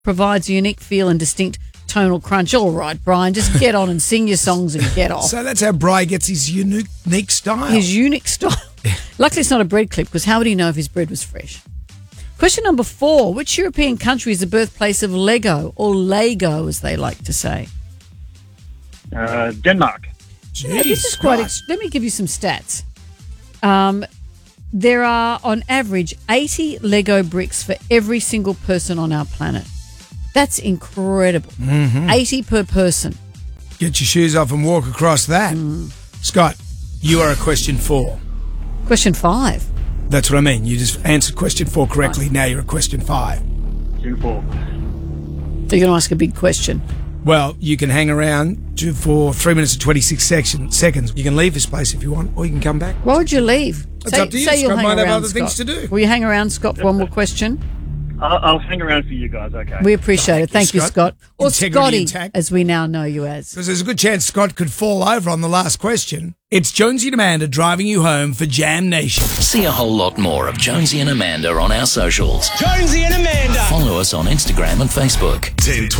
provides a unique feel and distinct tonal crunch. All right, Brian, just get on and sing your songs and get off. So that's how Bri gets his unique style. His unique style. Luckily, it's not a bread clip, because how would he know if his bread was fresh? Question number 4. Which European country is the birthplace of Lego, or Lego as they like to say? Denmark. Yeah, this is quite. Let me give you some stats. There are, on average, 80 Lego bricks for every single person on our planet. That's incredible. 80 per person. Get your shoes off and walk across that. Scott, you are a question 4. Question 5. That's what I mean. You just answered question 4 correctly. Now you're a question 5. Question 4. So you're going to ask a big question. Well, you can hang around for 3 minutes and 26 seconds. You can leave this place if you want, or you can come back. Why would you leave? It's up to you. Scott might have other things to do. Will you hang around, Scott, for one more question? I'll hang around for you guys, okay? We appreciate it. Thank you, Scott. Or Integrity Scotty, intact. as we now know you as. Because there's a good chance Scott could fall over on the last question. It's Jonesy and Amanda driving you home for Jam Nation. See a whole lot more of Jonesy and Amanda on our socials. Jonesy and Amanda. Follow us on Instagram and Facebook. 1020